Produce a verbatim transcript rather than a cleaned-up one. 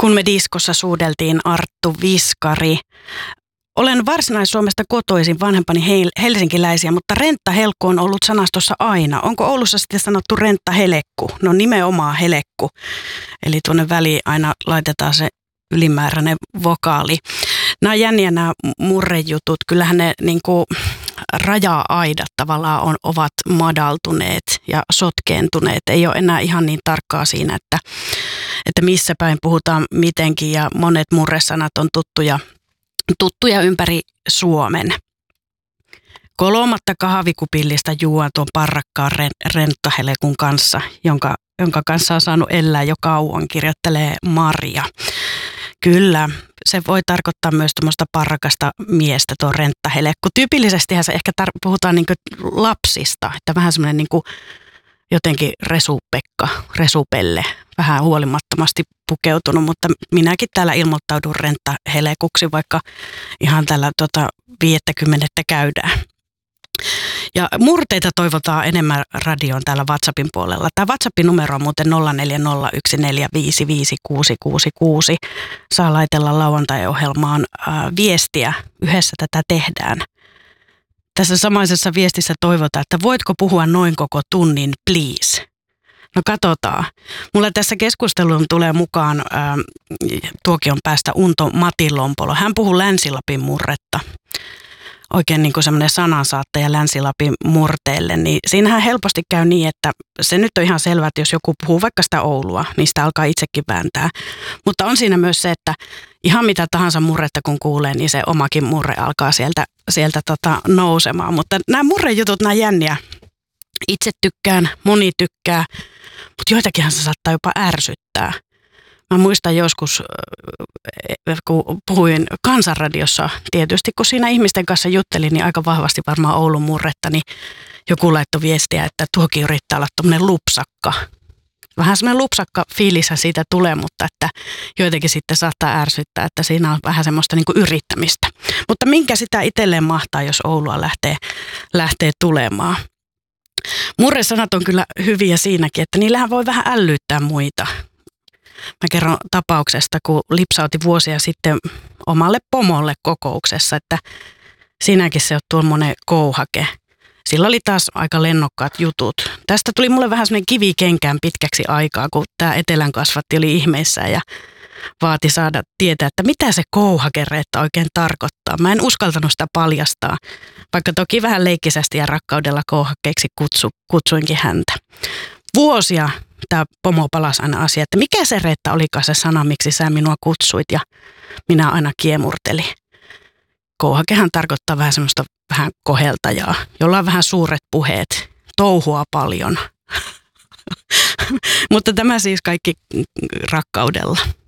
kun me diskossa suudeltiin Arttu Viskari. Olen Varsinais-Suomesta kotoisin, vanhempani helsinkiläisiä, mutta renttahelkku on ollut sanastossa aina. Onko Oulussa sitten sanottu renttahelekku? No nimenomaan helekku. Eli tuonne väliin aina laitetaan se ylimääräinen vokaali. Nämä on jänniä nämä murrejutut. Kyllähän ne niin kuin raja-aidat tavallaan on, ovat madaltuneet ja sotkeentuneet. Ei ole enää ihan niin tarkkaa siinä, että, että missä päin puhutaan mitenkin, ja monet murresanat on tuttuja, tuttuja ympäri Suomen. Kolmatta kahvikupillista juon tuon parrakkaan renttahelekun kanssa, jonka, jonka kanssa on saanut elää jo kauan, kirjoittelee Maria. Kyllä, se voi tarkoittaa myös tuommoista parrakasta miestä, tuo renttahelekku. Tyypillisestihän se ehkä tar- puhutaan niinku lapsista, että vähän semmoinen niinku jotenkin resupekka, resupelle, vähän huolimattomasti pukeutunut, mutta minäkin täällä ilmoittaudun renttahelekuksi, vaikka ihan tällä tota viittäkymmenettä käydään. Ja murteita toivotaan enemmän radioon täällä WhatsAppin puolella. Tämä WhatsAppin numero on muuten nolla neljä nolla yksi neljä viisi viisi kuusi kuusi kuusi. Saa laitella lauantai-ohjelmaan äh, viestiä. Yhdessä tätä tehdään. Tässä samaisessa viestissä toivotaan, että voitko puhua noin koko tunnin, please? No katsotaan. Mulla tässä keskusteluun tulee mukaan äh, tuokion päästä Unto Matilompolo. Hän puhuu Länsi-Lapin murretta. Oikein niin kuin semmoinen sanansaattaja Länsi-Lapin murteelle, niin siinähän helposti käy niin, että se nyt on ihan selvää, että jos joku puhuu vaikka sitä Oulua, niin sitä alkaa itsekin vääntää. Mutta on siinä myös se, että ihan mitä tahansa murretta kun kuulee, niin se omakin murre alkaa sieltä, sieltä tota nousemaan. Mutta nämä murrejutut, nämä jänniä. Itse tykkään, moni tykkää, mutta joitakinhan se saattaa jopa ärsyttää. Mä muistan joskus, kun puhuin Kansanradiossa, tietysti kun siinä ihmisten kanssa juttelin, niin aika vahvasti varmaan Oulun murretta, niin joku laittoi viestiä, että tuokin yrittää olla tommoinen lupsakka. Vähän semmoinen lupsakka fiilishän siitä tulee, mutta että joitakin sitten saattaa ärsyttää, että siinä on vähän semmoista niin kuin yrittämistä. Mutta minkä sitä itselleen mahtaa, jos Oulua lähtee, lähtee tulemaan? Murresanat on kyllä hyviä siinäkin, että niillähän voi vähän ällyyttää muita. Mä kerron tapauksesta, kun lipsauti vuosia sitten omalle pomolle kokouksessa, että siinäkin se on tuommoinen kouhake. Sillä oli taas aika lennokkaat jutut. Tästä tuli mulle vähän semmoinen kivi kenkään pitkäksi aikaa, kun tämä etelän kasvatti oli ihmeissään ja vaati saada tietää, että mitä se kouhakereetta oikein tarkoittaa. Mä en uskaltanut sitä paljastaa, vaikka toki vähän leikkisästi ja rakkaudella kouhakkeeksi kutsu, kutsuinkin häntä. Vuosia tämä pomo palasi aina asia, että mikä se Reetta olikaan se sana, miksi sä minua kutsuit, ja minä aina kiemurtelin. Kouhakehan tarkoittaa vähän semmoista vähän koheltajaa, jolla on vähän suuret puheet, touhua paljon. Mutta tämä siis kaikki rakkaudella.